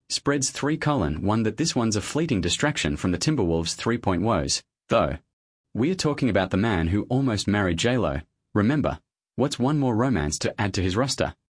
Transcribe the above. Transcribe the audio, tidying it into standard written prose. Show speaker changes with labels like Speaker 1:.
Speaker 1: Spreads 3:1 that this one's a fleeting distraction from the Timberwolves' three-point woes, though. We are talking about the man who almost married J-Lo. Remember, what's one more romance to add to his roster?